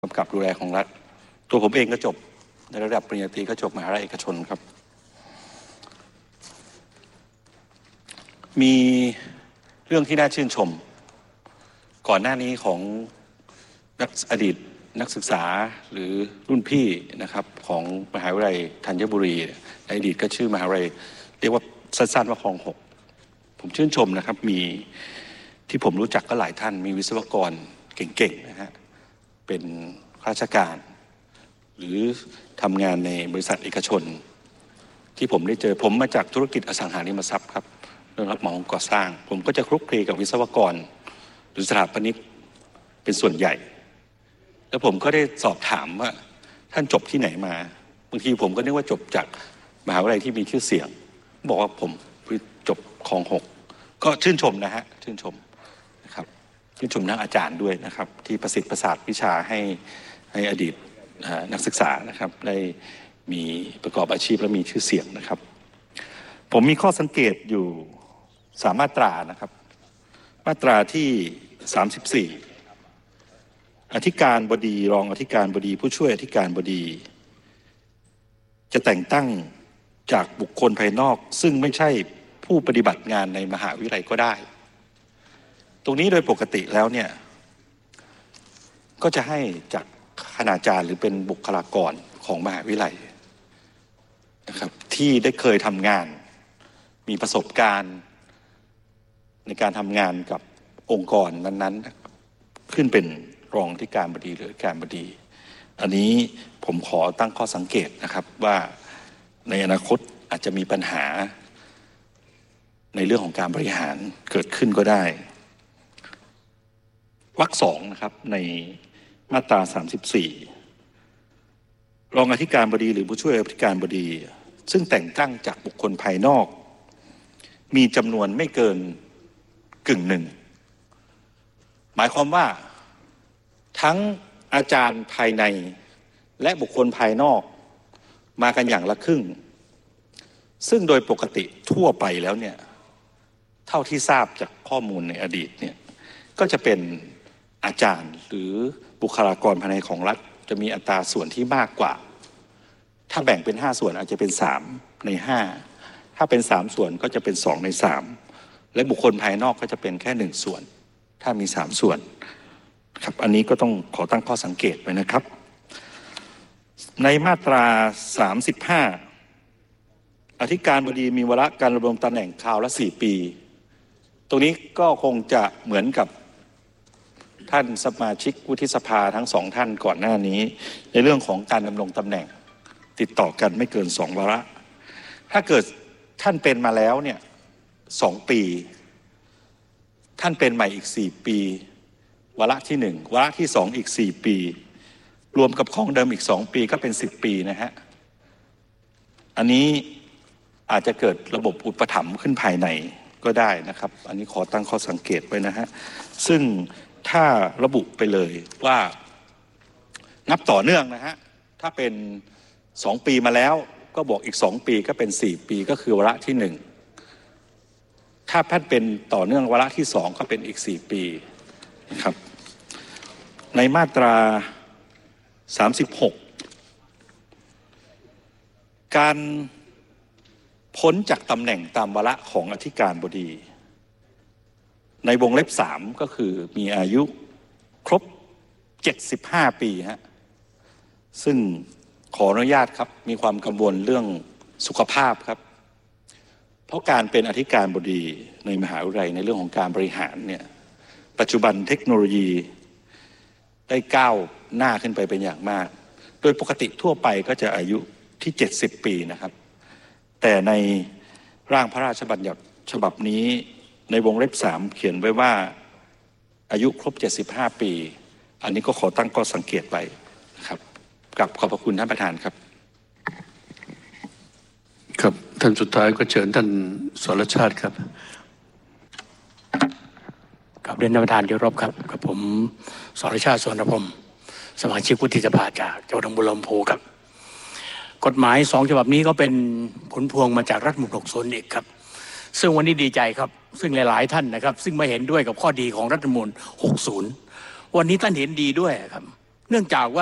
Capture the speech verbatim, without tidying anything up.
กำกับดูแลของรัฐตัวผมเองก็จบในระดับปริญญาตรีก็จบมหาวิทยาลัยเอกชนครับมีเรื่องที่น่าชื่นชมก่อนหน้านี้ของนักอดีตนักศึกษาหรือรุ่นพี่นะครับของมหาวิทยาลัยธัญบุรีในอดีตก็ชื่อมหาวิทยาลัยเรียกว่าสั้นๆว่าคลองหกผมชื่นชมนะครับมีที่ผมรู้จักก็หลายท่านมีวิศวกรเก่งๆนะฮะเป็นข้าราชการหรือทำงานในบริษัทเอกชนที่ผมได้เจอผมมาจากธุรกิจอสังหาริมทรัพย์ครับเรื่องรับเหมาก่อสร้างผมก็จะคลุกคลีกับวิศวกรหรือสถาปนิกเป็นส่วนใหญ่แล้วผมก็ได้สอบถามว่าท่านจบที่ไหนมาบางทีผมก็นึกว่าจบจากมหาวิทยาลัยที่มีชื่อเสียงบอกว่าผมจบคลองหกก็ชื่นชมนะฮะชื่นชมนะครับชื่นชมนักอาจารย์ด้วยนะครับที่ประสิทธิ์ประสาทวิชาให้ให้อดีตนักศึกษานะครับได้มีประกอบอาชีพและมีชื่อเสียงนะครับผมมีข้อสังเกตอยู่สามมาตรานะครับมาตราที่สามสิบสี่อธิการบดีรองอธิการบดีผู้ช่วยอธิการบดีจะแต่งตั้งจากบุคคลภายนอกซึ่งไม่ใช่ผู้ปฏิบัติงานในมหาวิทยาลัยก็ได้ตรงนี้โดยปกติแล้วเนี่ยก็จะให้จากคณาจารย์หรือเป็นบุคลากรของมหาวิทยาลัยนะครับที่ได้เคยทำงานมีประสบการณ์ในการทำงานกับองค์กรนั้นๆขึ้นเป็นรองอธิการบดีหรืออธิการบดีอันนี้ผมขอตั้งข้อสังเกตนะครับว่าในอนาคตอาจจะมีปัญหาในเรื่องของการบริหารเกิดขึ้นก็ได้วรรคสองนะครับในมาตราสามสิบสี่รองอธิการบดีหรือผู้ช่วยอธิการบดีซึ่งแต่งตั้งจากบุคคลภายนอกมีจำนวนไม่เกินกึ่งหนึ่งหมายความว่าทั้งอาจารย์ภายในและบุคคลภายนอกมากันอย่างละครึ่งซึ่งโดยปกติทั่วไปแล้วเนี่ยเท่าที่ทราบจากข้อมูลในอดีตเนี่ยก็จะเป็นอาจารย์หรือบุคลากรภายในของรัฐจะมีอัตราส่วนที่มากกว่าถ้าแบ่งเป็นห้าส่วนอาจจะเป็นสามในห้าถ้าเป็นสามส่วนก็จะเป็นสองในสามและบุคคลภายนอกก็จะเป็นแค่หนึ่งส่วนถ้ามีสามส่วนครับอันนี้ก็ต้องขอตั้งข้อสังเกตไว้นะครับในมาตราสามสิบห้าอธิการบดีมีวาระการดำรงตำแหน่งคราวละสี่ปีตรงนี้ก็คงจะเหมือนกับท่านสมาชิกวุฒิสภาทั้งสองท่านก่อนหน้านี้ในเรื่องของการดำรงตำแหน่งติดต่อกันไม่เกินสองวาระถ้าเกิดท่านเป็นมาแล้วเนี่ยสองปีท่านเป็นใหม่อีกสี่ปีวาระที่หนึ่งวาระที่สองอีกสี่ปีรวมกับของเดิมอีกสองปีก็เป็นสิบปีนะฮะอันนี้อาจจะเกิดระบบอุปถัมภ์ขึ้นภายในก็ได้นะครับอันนี้ขอตั้งข้อสังเกตไว้นะฮะซึ่งถ้าระบุไปเลยว่านับต่อเนื่องนะฮะถ้าเป็นสองปีมาแล้วก็บอกอีกสองปีก็เป็นสี่ปีก็คือวาระที่หนึ่งถ้าท่านเป็นต่อเนื่องวาระที่สองก็เป็นอีกสี่ปีนะครับในมาตราสามสิบหกการพ้นจากตำแหน่งตามวาระของอธิการบดีในวงเล็บสามก็คือมีอายุครบเจ็ดสิบห้าปีฮะซึ่งขออนุญาตครับมีความกังวลเรื่องสุขภาพครับเพราะการเป็นอธิการบดีในมหาวิทยาลัยในเรื่องของการบริหารเนี่ยปัจจุบันเทคโนโลยีได้ก้าวหน้าขึ้นไปเป็นอย่างมากโดยปกติทั่วไปก็จะอายุที่เจ็ดสิบปีนะครับแต่ในร่างพระราชบัญญัติฉบับนี้ในวงเล็บสามเขียนไว้ว่าอายุครบเจ็ดสิบห้าปีอันนี้ก็ขอตั้งข้อสังเกตไว้นะครับกับขอบพระคุณท่านประธานครับครับท่านสุดท้ายก็เชิญท่านสรชาติครับกับเรียนท่านประธานที่เคารพครับกับผมสรชาติสวนพรหมสมาชิกวุฒิสภาจากจังหวัดหนองบัวลำพูครับกฎหมายสองฉบับนี้ก็เป็นผลพวงมาจากรัฐธรรมนูญหกสิบอีกครับซึ่งวันนี้ดีใจครับซึ่งหลายๆท่านนะครับซึ่งไม่เห็นด้วยกับข้อดีของรัฐธรรมนูญหกสิบวันนี้ท่านเห็นดีด้วยครับเนื่องจากว่า